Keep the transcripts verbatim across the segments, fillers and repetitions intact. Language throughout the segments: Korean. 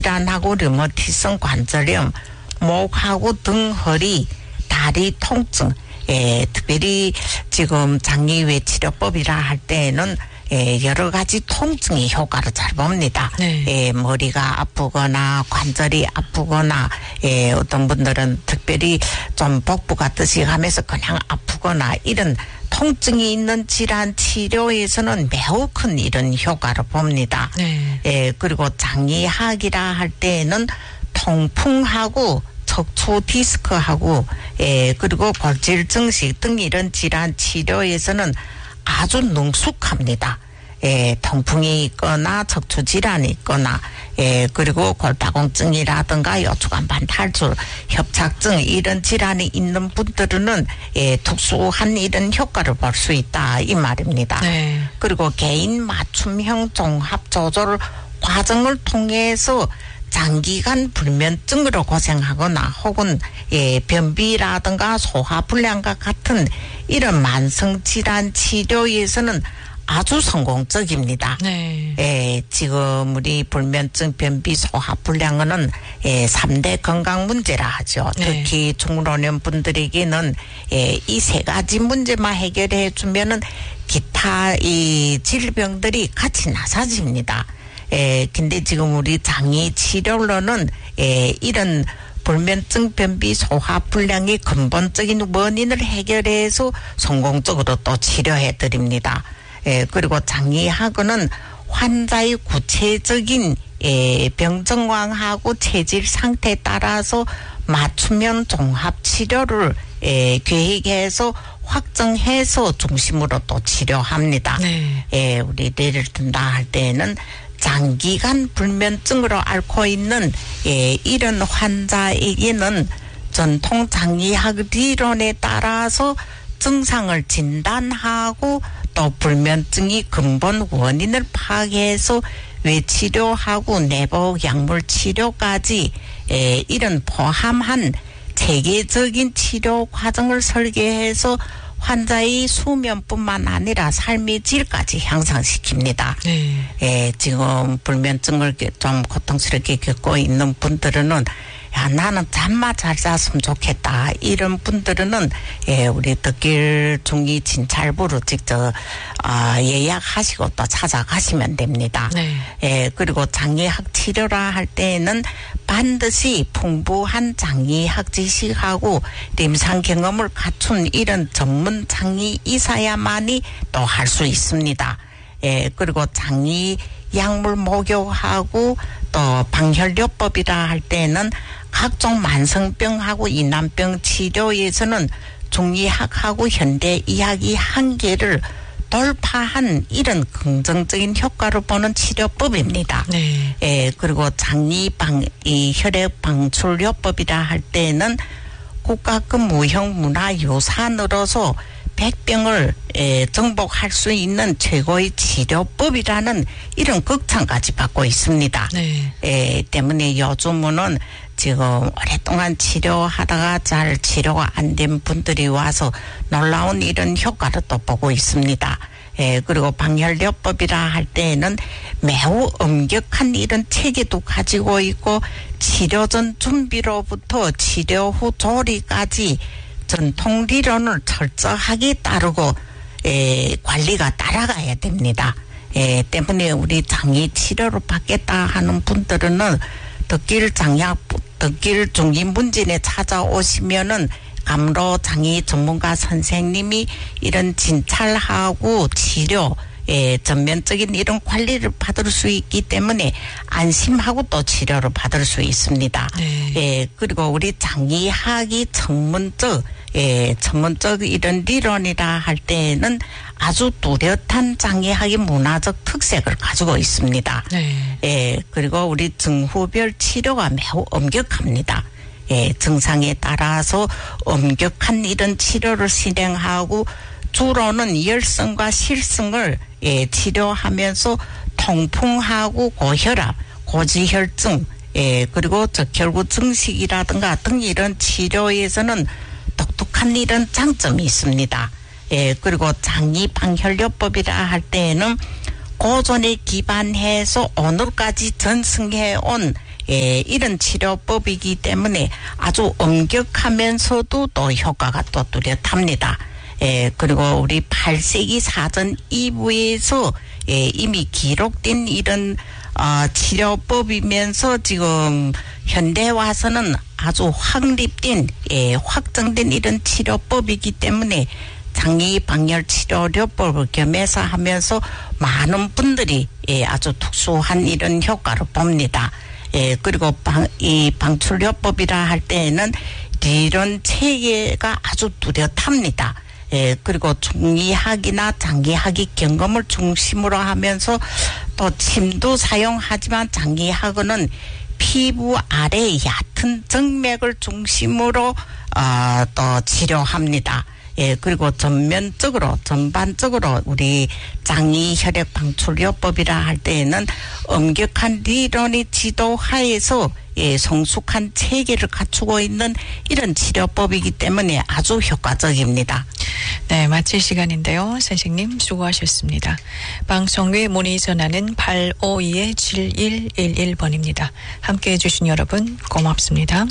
질환하고 류머티성 관절염, 목하고 등, 허리, 다리 통증, 예, 특별히 지금 장기외 치료법이라 할 때는 예, 여러 가지 통증이 효과를 잘 봅니다. 네. 예, 머리가 아프거나 관절이 아프거나 예, 어떤 분들은 특별히 좀 복부가 뜨식하면서 그냥 아프거나 이런 통증이 있는 질환 치료에서는 매우 큰 이런 효과를 봅니다. 네. 예, 그리고 장기학이라 할 때는 통풍하고 척추 디스크하고 예, 그리고 골질 증식 등 이런 질환 치료에서는 아주 능숙합니다. 예, 통풍이 있거나 척추 질환이 있거나 예, 그리고 골다공증이라든가 요추관 반탈출, 협착증 이런 질환이 있는 분들은 예, 특수한 이런 효과를 볼 수 있다 이 말입니다. 네. 그리고 개인 맞춤형 종합 조절 과정을 통해서 장기간 불면증으로 고생하거나 혹은 예, 변비라든가 소화불량과 같은 이런 만성 질환 치료에서는 아주 성공적입니다. 네. 예, 지금 우리 불면증, 변비, 소화불량은 예, 삼 대 건강 문제라 하죠. 네. 특히 중老年 분들에게는 예, 이 세 가지 문제만 해결해 주면은 기타 이 질병들이 같이 나사집니다. 예, 근데 지금 우리 장기 치료로는 예, 이런 불면증, 변비, 소화불량의 근본적인 원인을 해결해서 성공적으로 또 치료해 드립니다. 예, 그리고 장기학은 환자의 구체적인 예, 병 정황하고 체질 상태에 따라서 맞춤형 종합 치료를 예, 계획해서 확정해서 중심으로 또 치료합니다. 네. 예, 우리 예를 든다 할 때는 장기간 불면증으로 앓고 있는 예, 이런 환자에게는 전통 장기학理論에 따라서 증상을 진단하고 또 불면증이 근본 원인을 파악해서 외치료하고 내부 약물 치료까지 예, 이런 포함한 체계적인 치료 과정을 설계해서 환자의 수면뿐만 아니라 삶의 질까지 향상시킵니다. 네. 예, 지금 불면증을 좀 고통스럽게 겪고 있는 분들은 야, 나는 잠만 잘 잤으면 좋겠다. 이런 분들은 예, 우리 덕길 중기 진찰부로 직접 아, 예약하시고 또 찾아가시면 됩니다. 네. 예, 그리고 장기학 치료라 할 때는 반드시 풍부한 장기학 지식하고 임상 경험을 갖춘 이런 전문 장기 의사야만이 또 할 수 있습니다. 예, 그리고 장기 약물 목욕하고 또 방혈요법이라 할 때는 각종 만성병하고 이난병 치료에서는 중의학하고 현대의학의 한계를 돌파한 이런 긍정적인 효과를 보는 치료법입니다. 네. 예, 그리고 장기방, 이 혈액 방출요법이라 할 때는 국가급 무형 문화유산으로서 백병을 예, 정복할 수 있는 최고의 치료법이라는 이런 극찬까지 받고 있습니다. 네. 예, 때문에 요즘은 지금 오랫동안 치료하다가 잘 치료가 안 된 분들이 와서 놀라운 이런 효과를 또 보고 있습니다. 예, 그리고 방혈요법이라 할 때에는 매우 엄격한 이런 체계도 가지고 있고 치료 전 준비로부터 치료 후 조리까지 전통理論을 철저하게 따르고 에, 관리가 따라가야 됩니다. 에, 때문에 우리 장기 치료를 받겠다 하는 분들은 덕길 장약 덕길 중기문진에 찾아오시면은 감로 장기 전문가 선생님이 이런 진찰하고 치료 예, 전면적인 이런 관리를 받을 수 있기 때문에 안심하고 또 치료를 받을 수 있습니다. 네. 예, 그리고 우리 장기학이 전문적, 예, 전문적 이런理論이라 할 때에는 아주 뚜렷한 장기학의 문화적 특색을 가지고 있습니다. 네. 예, 그리고 우리 증후별 치료가 매우 엄격합니다. 예, 증상에 따라서 엄격한 이런 치료를 실행하고 주로는 열성과 실성을 예, 치료하면서 통풍하고 고혈압, 고지혈증, 예, 그리고 적혈구 증식이라든가 등 이런 치료에서는 독특한 이런 장점이 있습니다. 예, 그리고 장기방혈요법이라 할 때에는 고전에 기반해서 오늘까지 전승해 온 예, 이런 치료법이기 때문에 아주 엄격하면서도 또 효과가 또 뚜렷합니다. 예, 그리고 우리 팔 세기 사전 이부에서 예, 이미 기록된 이런 어, 치료법이면서 지금 현대 와서는 아주 확립된 예, 확정된 이런 치료법이기 때문에 장기 방열 치료요법을 겸해서 하면서 많은 분들이 예, 아주 특수한 이런 효과를 봅니다. 예, 그리고 방, 이 방출요법이라 할 때에는 이런 체계가 아주 뚜렷합니다. 예, 그리고 중의학이나 장기학의 경험을 중심으로 하면서 또 침도 사용하지만 장기학은 피부 아래 얕은 정맥을 중심으로 어, 또 치료합니다. 예, 그리고 전면적으로, 전반적으로 우리 장기 혈액 방출요법이라 할 때에는 엄격한理論의 지도하에서 예, 성숙한 체계를 갖추고 있는 이런 치료법이기 때문에 아주 효과적입니다. 네, 마칠 시간인데요. 선생님 수고하셨습니다. 방송 외 문의 전화는 팔오이 칠일일일 번입니다. 함께해 주신 여러분 고맙습니다.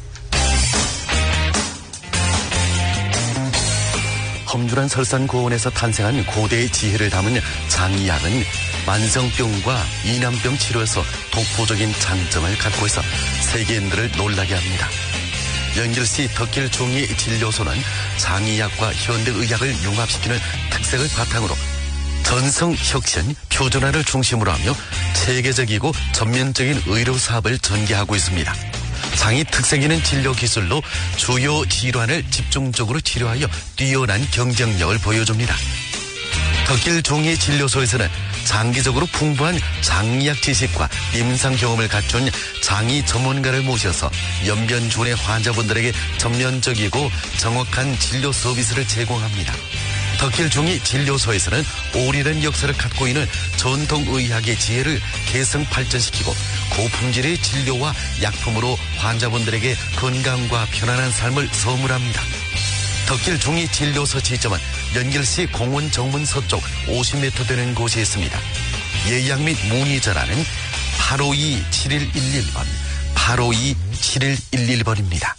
험준한 설산고원에서 탄생한 고대의 지혜를 담은 장의학은 만성병과 이난병 치료에서 독보적인 장점을 갖고 있어 세계인들을 놀라게 합니다. 연결시 덕길 종이 진료소는 장의학과 현대의학을 융합시키는 특색을 바탕으로 전성 혁신, 표준화를 중심으로 하며 체계적이고 전면적인 의료 사업을 전개하고 있습니다. 장이 특색 있는 진료 기술로 주요 질환을 집중적으로 치료하여 뛰어난 경쟁력을 보여줍니다. 덕길 종이 진료소에서는 장기적으로 풍부한 장의학 지식과 임상 경험을 갖춘 장의 전문가를 모셔서 연변주의 환자분들에게 전면적이고 정확한 진료 서비스를 제공합니다. 덕길 종이 진료소에서는 오래된 역사를 갖고 있는 전통의학의 지혜를 계승 발전시키고 고품질의 진료와 약품으로 환자분들에게 건강과 편안한 삶을 선물합니다. 덕길 종이 진료소 지점은 연결시 공원 정문 서쪽 오십 미터 되는 곳에 있습니다. 예약 및 문의 전화는 팔오이 칠일일일 번, 팔오이 칠일일일 번입니다.